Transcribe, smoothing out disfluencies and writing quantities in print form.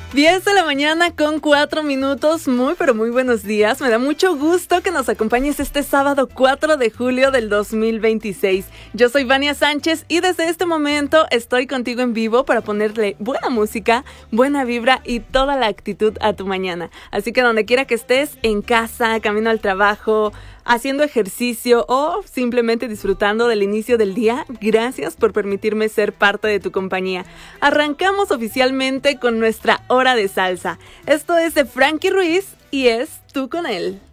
10 de la mañana con 4 minutos, muy pero muy buenos días. Me da mucho gusto que nos acompañes este sábado 4 de julio del 2026. Yo soy Vania Sánchez y desde este momento estoy contigo en vivo para ponerle buena música, buena vibra y toda la actitud a tu mañana. Así que donde quiera que estés, en casa, camino al trabajo, haciendo ejercicio o simplemente disfrutando del inicio del día, gracias por permitirme ser parte de tu compañía. Arrancamos oficialmente con nuestra hora de salsa. Esto es de Frankie Ruiz y es Tú con él.